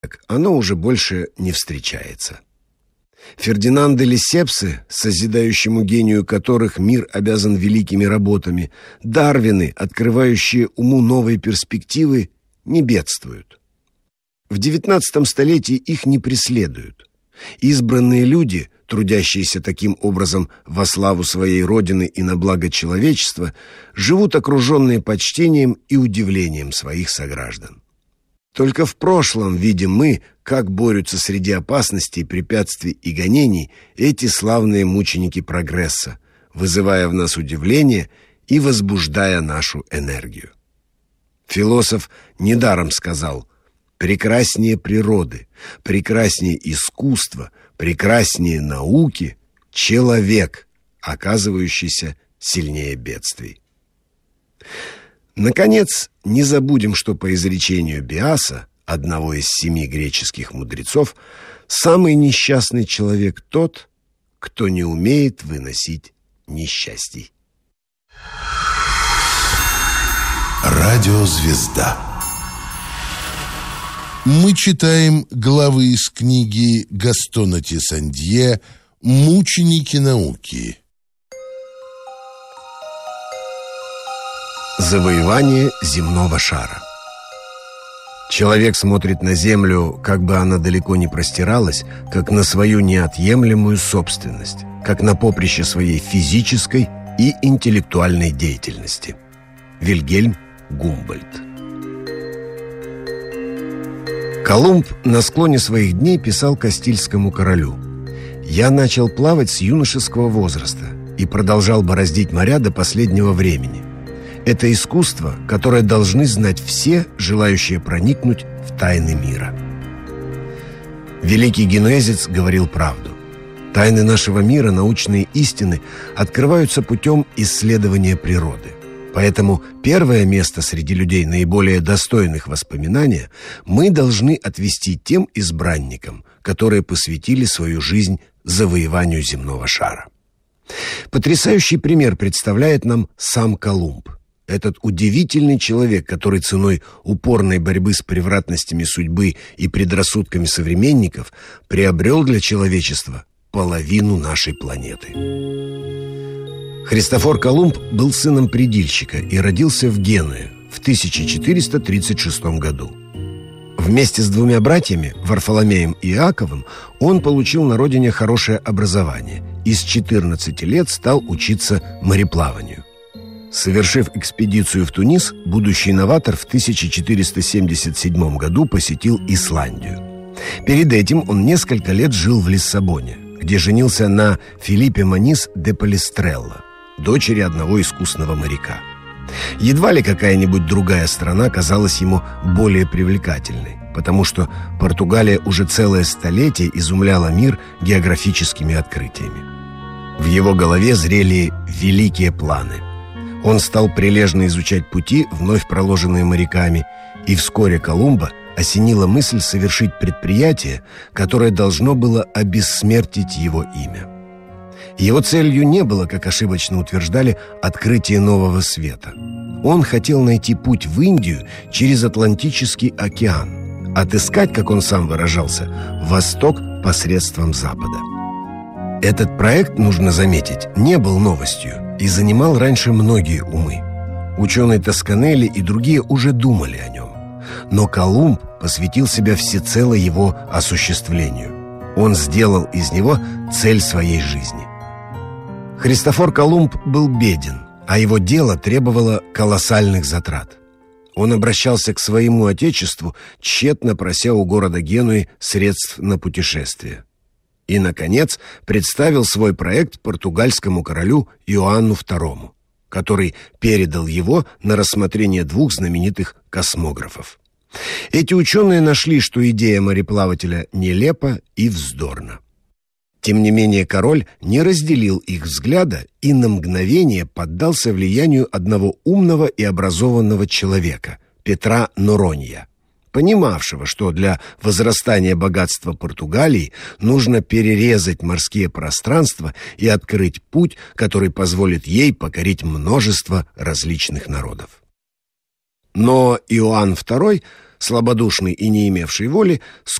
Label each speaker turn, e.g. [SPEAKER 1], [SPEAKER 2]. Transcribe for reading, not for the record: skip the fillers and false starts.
[SPEAKER 1] оно уже больше не встречается. Фердинанд де Лессепсы, созидающему гению которых мир обязан великими работами, Дарвины, открывающие уму новые перспективы, не бедствуют. В XIX столетии их не преследуют. Избранные люди, трудящиеся таким образом во славу своей родины и на благо человечества, живут окруженные почтением и удивлением своих сограждан. Только в прошлом видим мы, как борются среди опасностей, препятствий и гонений эти славные мученики прогресса, вызывая в нас удивление и возбуждая нашу энергию. Философ недаром сказал: «Прекраснее природы, прекраснее искусства, прекраснее науки человек, оказывающийся сильнее бедствий». Наконец, не забудем, что по изречению Биаса, одного из 7 греческих мудрецов, самый несчастный человек тот, кто не умеет выносить несчастий.
[SPEAKER 2] Радиозвезда. Мы читаем главы из книги Гастона Тиссандье «Мученики науки».
[SPEAKER 1] Завоевание земного шара. Человек смотрит на Землю, как бы она далеко не простиралась, как на свою неотъемлемую собственность, как на поприще своей физической и интеллектуальной деятельности. Вильгельм Гумбольдт. Колумб на склоне своих дней писал Кастильскому королю: «Я начал плавать с юношеского возраста и продолжал бороздить моря до последнего времени. Это искусство, которое должны знать все, желающие проникнуть в тайны мира». Великий генуэзец говорил правду. Тайны нашего мира, научные истины, открываются путем исследования природы. Поэтому первое место среди людей, наиболее достойных воспоминания, мы должны отвести тем избранникам, которые посвятили свою жизнь завоеванию земного шара. Потрясающий пример представляет нам сам Колумб. Этот удивительный человек, который ценой упорной борьбы с превратностями судьбы и предрассудками современников приобрел для человечества половину нашей планеты. Христофор Колумб был сыном предильщика и родился в Генуе в 1436 году. Вместе с 2 братьями, Варфоломеем и Иаковом, он получил на родине хорошее образование и с 14 лет стал учиться мореплаванию. Совершив экспедицию в Тунис, будущий новатор в 1477 году посетил Исландию. Перед этим он несколько лет жил в Лиссабоне, где женился на Филиппе Манис де Палестрелло, дочери одного искусного моряка. Едва ли какая-нибудь другая страна казалась ему более привлекательной, потому что Португалия уже целое столетие изумляла мир географическими открытиями. В его голове зрели великие планы. Он стал прилежно изучать пути, вновь проложенные моряками, и вскоре Колумба осенила мысль совершить предприятие, которое должно было обессмертить его имя. Его целью не было, как ошибочно утверждали, открытие нового света. Он хотел найти путь в Индию через Атлантический океан, отыскать, как он сам выражался, Восток посредством Запада. Этот проект, нужно заметить, не был новостью и занимал раньше многие умы. Ученые Тосканелли и другие уже думали о нем. Но Колумб посвятил себя всецело его осуществлению. Он сделал из него цель своей жизни. Христофор Колумб был беден, а его дело требовало колоссальных затрат. Он обращался к своему отечеству, тщетно прося у города Генуи средств на путешествие. И, наконец, представил свой проект португальскому королю Иоанну II, который передал его на рассмотрение 2 знаменитых космографов. Эти ученые нашли, что идея мореплавателя нелепа и вздорна. Тем не менее, король не разделил их взгляда и на мгновение поддался влиянию одного умного и образованного человека, Петра Норонья, понимавшего, что для возрастания богатства Португалии нужно перерезать морские пространства и открыть путь, который позволит ей покорить множество различных народов. Но Иоанн II слабодушный и не имевший воли,